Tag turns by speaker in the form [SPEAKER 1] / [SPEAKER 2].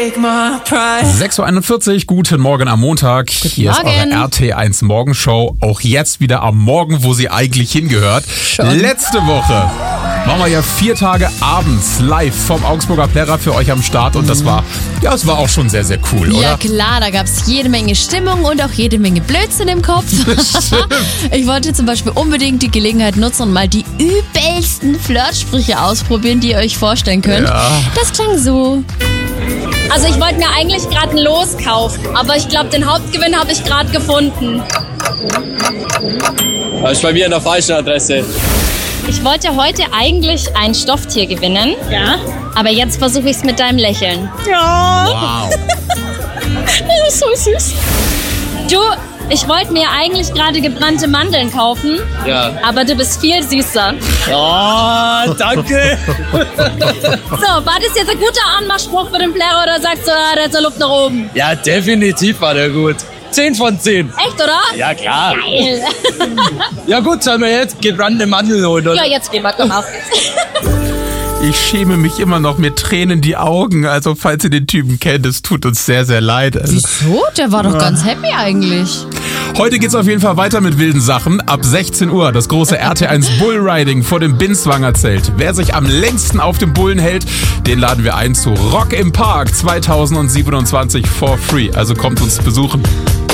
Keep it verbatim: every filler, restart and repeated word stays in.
[SPEAKER 1] sechs Uhr einundvierzig, guten Morgen am Montag.
[SPEAKER 2] Guten
[SPEAKER 1] Hier
[SPEAKER 2] Morgen.
[SPEAKER 1] ist eure R T eins Morgenshow. Auch jetzt wieder am Morgen, wo sie eigentlich hingehört.
[SPEAKER 2] Schon.
[SPEAKER 1] Letzte Woche waren wir ja vier Tage abends live vom Augsburger Plärrer für euch am Start. Und das war, ja, es war auch schon sehr, sehr cool,
[SPEAKER 2] Ja
[SPEAKER 1] oder?
[SPEAKER 2] klar, da gab es jede Menge Stimmung und auch jede Menge Blödsinn im Kopf. Ich wollte zum Beispiel unbedingt die Gelegenheit nutzen und mal die übelsten Flirtsprüche ausprobieren, die ihr euch vorstellen könnt.
[SPEAKER 1] Ja.
[SPEAKER 2] Das klang so.
[SPEAKER 3] Also ich wollte mir eigentlich gerade ein Los kaufen, aber ich glaube, den Hauptgewinn habe ich gerade gefunden.
[SPEAKER 4] Das ist bei mir an der falschen Adresse.
[SPEAKER 3] Ich wollte heute eigentlich ein Stofftier gewinnen,
[SPEAKER 5] Ja?
[SPEAKER 3] aber jetzt versuche ich es mit deinem Lächeln.
[SPEAKER 5] Ja.
[SPEAKER 1] Wow.
[SPEAKER 3] Das ist so süß. Du, ich wollte mir eigentlich gerade gebrannte Mandeln kaufen,
[SPEAKER 4] Ja.
[SPEAKER 3] aber du bist viel süßer.
[SPEAKER 4] Oh, danke.
[SPEAKER 3] So, war das jetzt ein guter Anmachspruch für den Plärrer oder sagst du, ah, da ist der Luft nach oben?
[SPEAKER 4] Ja, definitiv war der gut. Zehn von zehn.
[SPEAKER 3] Echt, oder?
[SPEAKER 4] Ja, klar.
[SPEAKER 3] Geil.
[SPEAKER 4] Ja gut, sollen wir jetzt gebrannte Mandeln holen, oder?
[SPEAKER 3] Ja, jetzt gehen wir, komm auf geht's.
[SPEAKER 1] Ich schäme mich immer noch, mir tränen die Augen. Also falls ihr den Typen kennt, es tut uns sehr, sehr leid. Also,
[SPEAKER 2] Wieso? Der war doch ganz happy eigentlich.
[SPEAKER 1] heute geht's auf jeden Fall weiter mit wilden Sachen. Ab sechzehn Uhr das große R T eins Bullriding vor dem Binswanger Zelt. Wer sich am längsten auf dem Bullen hält, den laden wir ein zu Rock im Park zweitausendsiebenundzwanzig for free. Also kommt uns besuchen.